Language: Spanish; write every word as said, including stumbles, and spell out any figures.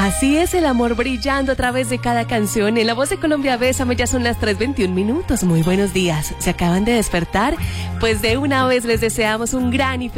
Así es, el amor brillando a través de cada canción. En la voz de Colombia Bésame ya son las tres veintiún minutos. Muy buenos días. ¿Se acaban de despertar? Pues de una vez les deseamos un gran y feliz